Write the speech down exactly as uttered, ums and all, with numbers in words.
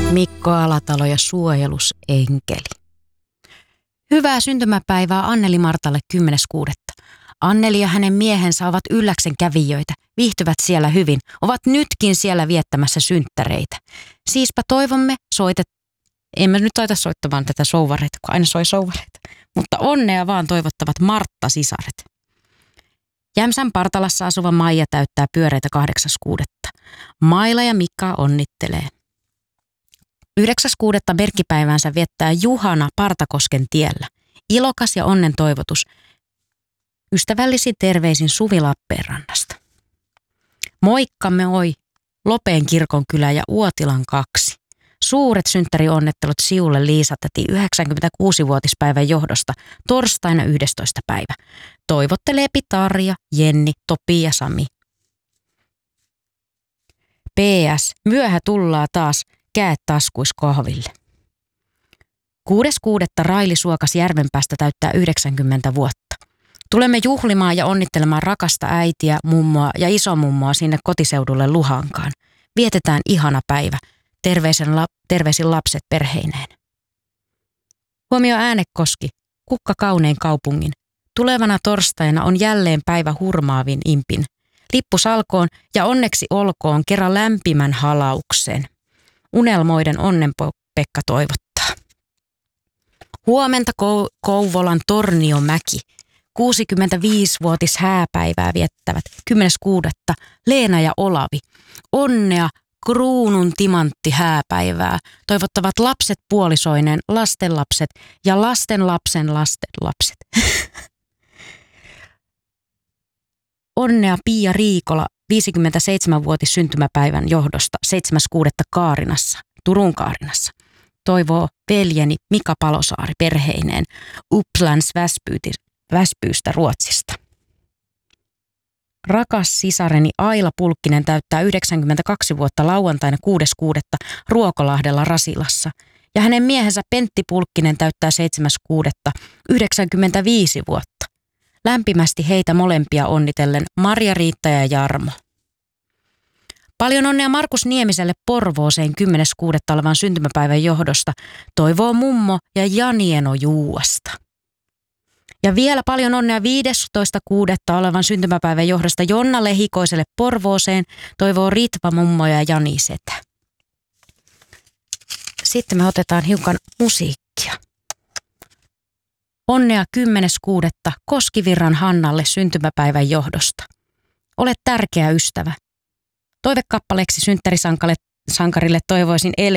Mikko Alatalo ja suojelusenkeli. Hyvää syntymäpäivää Anneli Martalle kymmenes kuudetta. Anneli ja hänen miehensä ovat Ylläksen kävijöitä, viihtyvät siellä hyvin, ovat nytkin siellä viettämässä synttäreitä. Siispä toivomme soitet... Emme nyt taita soittamaan tätä souvareita, kun aina soi souvareita. Mutta onnea vaan toivottavat Martta-sisaret. Jämsän Partalassa asuva Maija täyttää pyöreitä kahdeksas kuudetta. Maila ja Mika onnittelee. yhdeksäs kuudetta merkkipäiväänsä viettää Juhana Partakosken tiellä. Ilokas ja onnen toivotus. Ystävällisin terveisin Suvi Lappeenrannasta. Moikkamme oi, Lopeen kirkonkylä ja Uotilan kaksi. Suuret synttärionnettelut Siulle Liisa-täti yhdeksänkymmentäkuusi-vuotispäivän johdosta torstaina yhdestoista päivä. Toivottelee Tarja, Jenni, Topi ja Sami. P S. Myöhä tullaa taas, käet taskuis kahville. kuudes kuudetta Raili Suokas Järvenpäästä täyttää yhdeksänkymmentä vuotta. Tulemme juhlimaan ja onnittelemaan rakasta äitiä, mummoa ja isomummoa sinne kotiseudulle Luhankaan. Vietetään ihana päivä. Terveisen la- terveisin lapset perheineen. Huomio Äänekoski, kukka kaunein kaupungin. Tulevana torstaina on jälleen päivä hurmaavin impin. Lippu salkoon ja onneksi olkoon kerran lämpimän halauksen. Unelmoiden Onnen-Pekka toivottaa. Huomenta Kou- Kouvolan Torniomäki. kuusikymmentäviisivuotis hääpäivää viettävät kymmenes kuudetta Leena ja Olavi. Onnea kruunun timantti hääpäivää toivottavat lapset puolisoineen, lastenlapset ja lastenlapsen lastenlapset. Onnea Pia Riikola viisikymmentäseitsemänvuotis syntymäpäivän johdosta seitsemäs kuudetta Kaarinassa, Turun Kaarinassa. Toivoo veljeni Mika Palosaari perheineen Upplands Väspyystä Ruotsista. Rakas sisareni Aila Pulkkinen täyttää yhdeksänkymmentäkaksi vuotta lauantaina kuudes kuudetta Ruokolahdella Rasilassa. Ja hänen miehensä Pentti Pulkkinen täyttää seitsemäs kuudetta yhdeksänkymmentäviisi vuotta. Lämpimästi heitä molempia onnitellen Marja-Riitta ja Jarmo. Paljon onnea Markus Niemiselle Porvooseen kymmenes kuudetta olevan syntymäpäivän johdosta toivoo mummo ja Janieno Juuasta. Ja vielä paljon onnea viidestoista kuudetta olevan syntymäpäivän johdosta Jonna Lehikoiselle Porvooseen toivoo Ritva mummo ja Jani setä. Sitten me otetaan hiukan musiikkia. Onnea kymmenes kuudetta Koskivirran Hannalle syntymäpäivän johdosta. Olet tärkeä ystävä. Toivekappaleeksi synttärisankarille toivoisin El